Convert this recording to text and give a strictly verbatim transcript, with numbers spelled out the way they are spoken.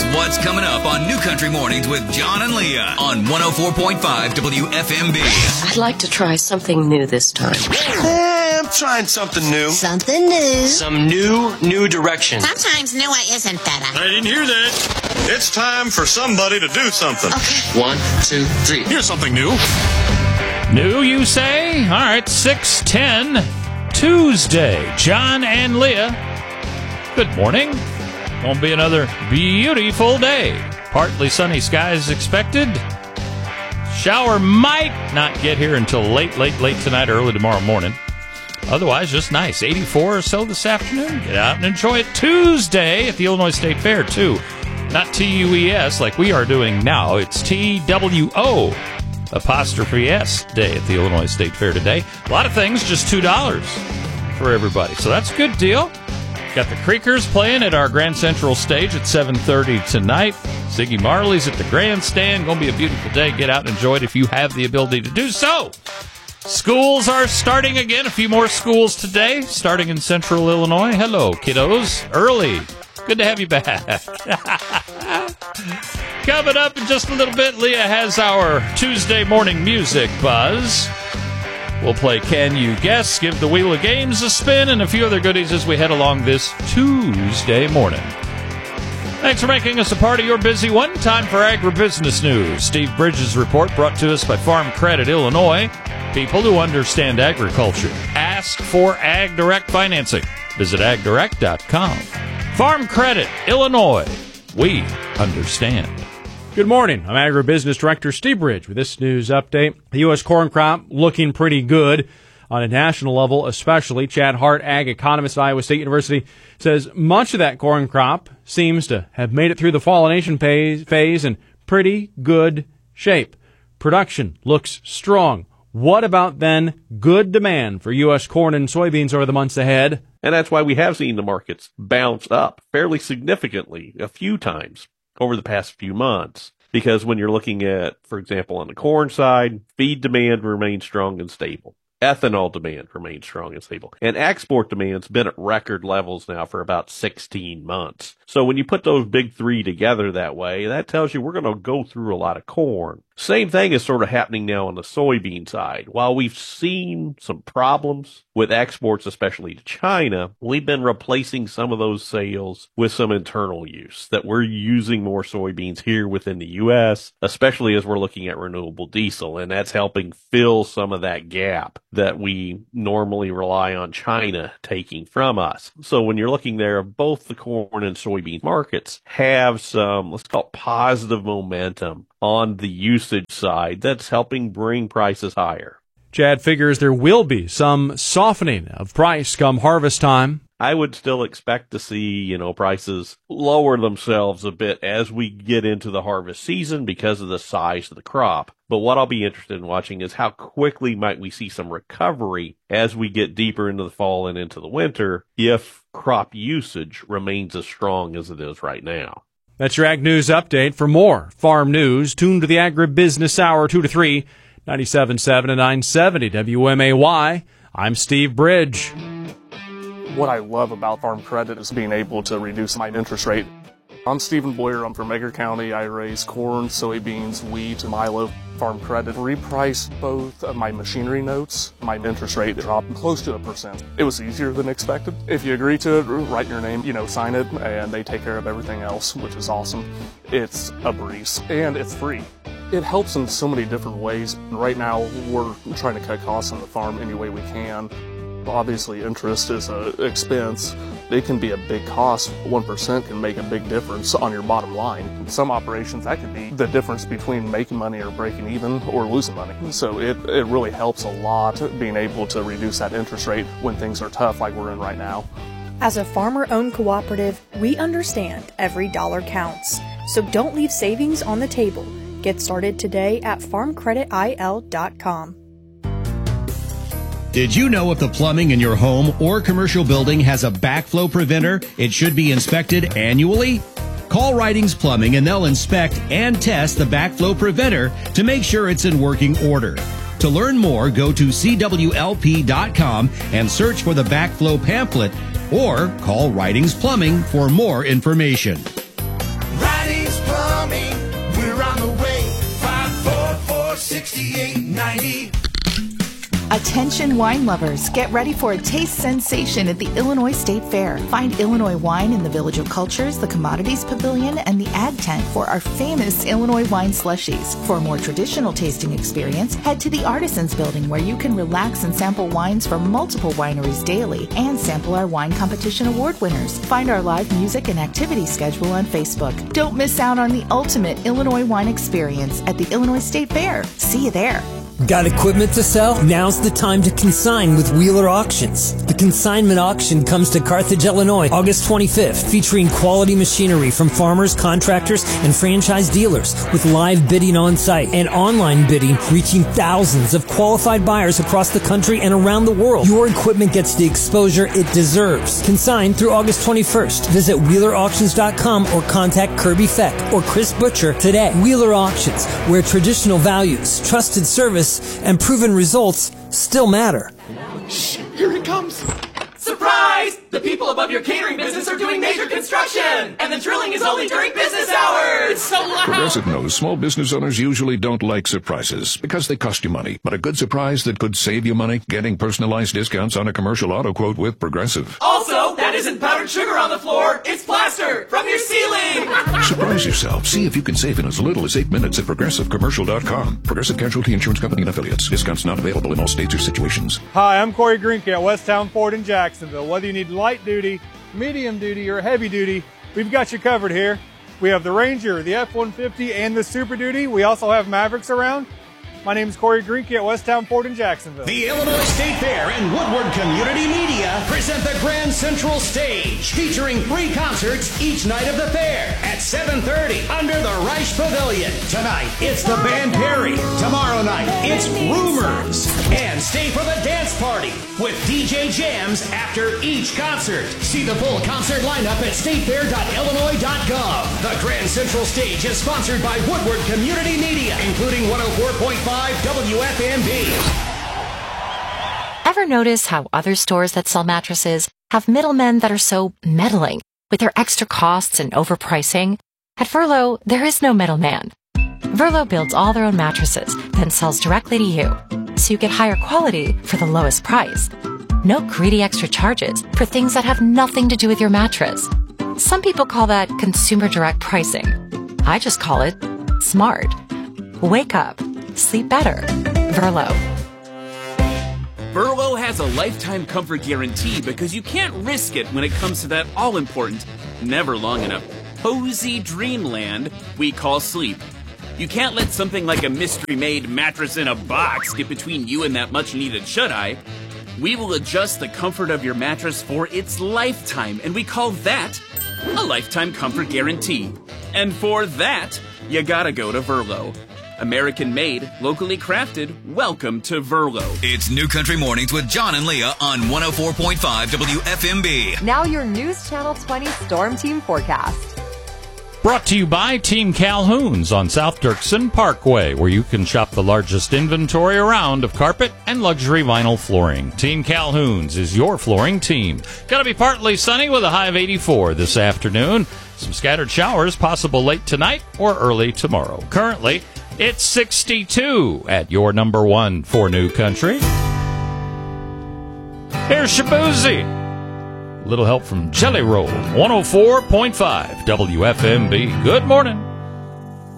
what's coming up on New Country Mornings with John and Leah on one oh four point five W F M B. I'd like to try something new this time. Eh, I'm trying something new. Something new. Some new, new direction. Sometimes new isn't better. I didn't hear that. It's time for somebody to do something. Okay. One, two, three. Here's something new. New, you say? All right, six ten, Tuesday. John and Leah, good morning. Gonna be another beautiful day. Partly sunny skies expected. Shower might not get here until late, late, late tonight, early tomorrow morning. Otherwise, just nice. eighty-four or so this afternoon. Get out and enjoy it. Tuesday at the Illinois State Fair, too. Not T U E S like we are doing now. It's T W O apostrophe S day at the Illinois State Fair today. A lot of things, just two dollars for everybody. So that's a good deal. Got the Creekers playing at our Grand Central stage at seven thirty tonight. Ziggy Marley's at the grandstand. Going to be a beautiful day. Get out and enjoy it if you have the ability to do so. Schools are starting again. A few more schools today, starting in Central Illinois. Hello, kiddos. Early. Good to have you back. Coming up in just a little bit, Leah has our Tuesday morning music buzz. We'll play Can You Guess, give the Wheel of Games a spin, and a few other goodies as we head along this Tuesday morning. Thanks for making us a part of your busy one. Time for Agribusiness News. Steve Bridges' report brought to us by Farm Credit Illinois. People who understand agriculture. Ask for Ag Direct financing. Visit ag direct dot com. Farm Credit Illinois. We understand. Good morning. I'm Agribusiness Director Steve Bridge with this news update. The U S corn crop looking pretty good on a national level, especially. Chad Hart, ag economist at Iowa State University, says much of that corn crop seems to have made it through the pollination phase in pretty good shape. Production looks strong. What about then good demand for U S corn and soybeans over the months ahead? And that's why we have seen the markets bounce up fairly significantly a few times over the past few months. Because when you're looking at, for example, on the corn side, feed demand remains strong and stable. Ethanol demand remains strong and stable. And export demand's been at record levels now for about sixteen months. So when you put those big three together that way, that tells you we're going to go through a lot of corn. Same thing is sort of happening now on the soybean side. While we've seen some problems with exports, especially to China, we've been replacing some of those sales with some internal use, that we're using more soybeans here within the U S, especially as we're looking at renewable diesel, and that's helping fill some of that gap that we normally rely on China taking from us. So when you're looking there, both the corn and soybean markets have some, let's call it positive momentum on the usage side that's helping bring prices higher. Chad figures there will be some softening of price come harvest time. I would still expect to see, you know, prices lower themselves a bit as we get into the harvest season because of the size of the crop. But what I'll be interested in watching is how quickly might we see some recovery as we get deeper into the fall and into the winter if crop usage remains as strong as it is right now. That's your Ag News Update. For more farm news, tune to the Agribusiness Hour two to three, ninety-seven point seven and nine seventy W M A Y. I'm Steve Bridge. What I love about Farm Credit is being able to reduce my interest rate. I'm Stephen Boyer. I'm from Edgar County. I raise corn, soybeans, wheat, and milo. Farm Credit repriced both of my machinery notes. My interest rate dropped close to a percent. It was easier than expected. If you agree to it, write your name, you know, sign it, and they take care of everything else, which is awesome. It's a breeze, and it's free. It helps in so many different ways. Right now, we're trying to cut costs on the farm any way we can. Obviously, interest is an expense. It can be a big cost. one percent can make a big difference on your bottom line. In some operations, that could be the difference between making money or breaking even or losing money. So it, it really helps a lot being able to reduce that interest rate when things are tough like we're in right now. As a farmer-owned cooperative, we understand every dollar counts. So don't leave savings on the table. Get started today at farm credit I L dot com. Did you know if the plumbing in your home or commercial building has a backflow preventer, it should be inspected annually? Call Ridings Plumbing and they'll inspect and test the backflow preventer to make sure it's in working order. To learn more, go to C W L P dot com and search for the backflow pamphlet or call Ridings Plumbing for more information. Ridings sixty-eight ninety. Attention wine lovers, get ready for a taste sensation at the Illinois State Fair. Find Illinois wine in the Village of Cultures, the Commodities Pavilion, and the Ag Tent for our famous Illinois wine slushies. For a more traditional tasting experience, head to the Artisans Building where you can relax and sample wines from multiple wineries daily and sample our wine competition award winners. Find our live music and activity schedule on Facebook. Don't miss out on the ultimate Illinois wine experience at the Illinois State Fair. See you there. Got equipment to sell? Now's the time to consign with Wheeler Auctions. The consignment auction comes to Carthage, Illinois, August twenty-fifth, featuring quality machinery from farmers, contractors, and franchise dealers with live bidding on site and online bidding reaching thousands of qualified buyers across the country and around the world. Your equipment gets the exposure it deserves. Consign through August twenty-first. Visit Wheeler Auctions dot com or contact Kirby Feck or Chris Butcher today. Wheeler Auctions, where traditional values, trusted service, and proven results still matter. Shh, here it comes. Surprise! The people above your catering business are doing major construction, and the drilling is only during business hours. It's so loud. Progressive knows small business owners usually don't like surprises because they cost you money. But a good surprise that could save you money, getting personalized discounts on a commercial auto quote with Progressive. Also, that isn't powdered sugar on the floor. It's plaster from your ceiling. Surprise yourself. See if you can save in as little as eight minutes at Progressive Commercial dot com. Progressive Casualty Insurance Company and Affiliates. Discounts not available in all states or situations. Hi, I'm Corey Greenke at Westtown Ford in Jacksonville. Whether you need light duty, medium duty, or heavy duty, we've got you covered here. We have the Ranger, the F one fifty, and the Super Duty. We also have Mavericks around. My name is Corey Greenke at Westtown Ford in Jacksonville. The Illinois State Fair and Woodward Community Media present the Grand Central Stage, featuring three concerts each night of the fair at seven thirty under the Reich Pavilion. Tonight, it's the band Perry. Tomorrow night, it's Rumors. And stay for the dance party with D J jams after each concert. See the full concert lineup at state fair dot illinois dot gov. The Grand Central Stage is sponsored by Woodward Community Media, including one oh four point five W F M B. Ever notice how other stores that sell mattresses have middlemen that are so meddling with their extra costs and overpricing? At Verlo, there is no middleman. Verlo builds all their own mattresses, then sells directly to you, so you get higher quality for the lowest price. No greedy extra charges for things that have nothing to do with your mattress. Some people call that consumer direct pricing. I just call it smart. Wake up. Sleep better. Verlo. Verlo has a lifetime comfort guarantee because you can't risk it when it comes to that all-important, never long enough, cozy dreamland we call sleep. You can't let something like a mystery-made mattress in a box get between you and that much-needed shut-eye. We will adjust the comfort of your mattress for its lifetime, and we call that a lifetime comfort guarantee. And for that, you gotta go to Verlo. American-made, locally crafted, welcome to Verlo. It's New Country Mornings with John and Leah on one oh four point five W F M B. Now your News Channel twenty Storm Team forecast. Brought to you by Team Calhoun's on South Dirksen Parkway, where you can shop the largest inventory around of carpet and luxury vinyl flooring. Team Calhoun's is your flooring team. Going to be partly sunny with a high of eighty-four this afternoon. Some scattered showers possible late tonight or early tomorrow. Currently, it's sixty-two at your number one for New Country. Here's Shabuzi. Little help from Jelly Roll, one oh four point five W F M B. Good morning.